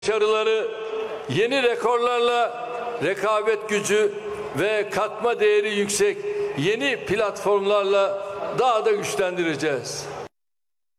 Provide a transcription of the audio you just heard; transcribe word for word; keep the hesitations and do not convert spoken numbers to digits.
başarıları yeni rekorlarla rekabet gücü ve katma değeri yüksek yeni platformlarla daha da güçlendireceğiz.